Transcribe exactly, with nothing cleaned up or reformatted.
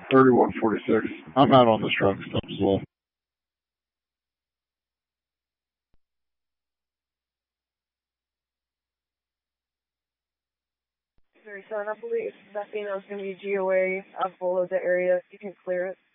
thirty-one forty-six. I'm out on this truck stop as well. thirty-seven, I believe that female's going to be G O A. I've followed the area. You can clear it.